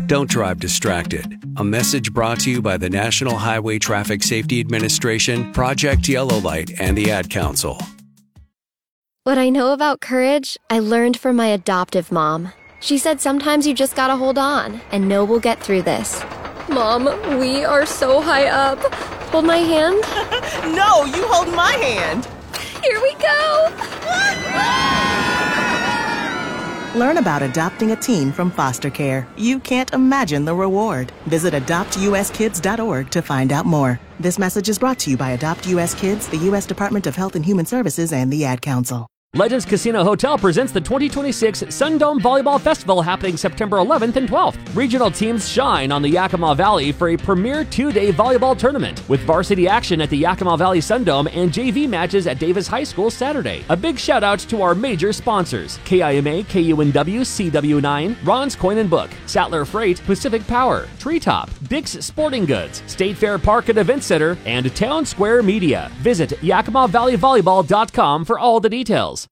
Don't drive distracted. A message brought to you by the National Highway Traffic Safety Administration, Project Yellow Light, and the Ad Council. What I know about courage, I learned from my adoptive mom. She said sometimes you just gotta hold on and know we'll get through this. Mom, we are so high up. Hold my hand. No, you hold my hand. Here we go. Learn about adopting a teen from foster care. You can't imagine the reward. Visit adoptuskids.org to find out more. This message is brought to you by Adopt U.S. Kids, the U.S. Department of Health and Human Services, and the Ad Council. Legends Casino Hotel presents the 2026 Sundome Volleyball Festival happening September 11th and 12th. Regional teams shine on the Yakima Valley for a premier 2-day volleyball tournament with varsity action at the Yakima Valley Sundome and JV matches at Davis High School Saturday. A big shout out to our major sponsors: KIMA, KUNW, CW9, Ron's Coin and Book, Sattler Freight, Pacific Power, Treetop, Dick's Sporting Goods, State Fair Park and Event Center, and Town Square Media. Visit YakimaValleyVolleyball.com for all the details.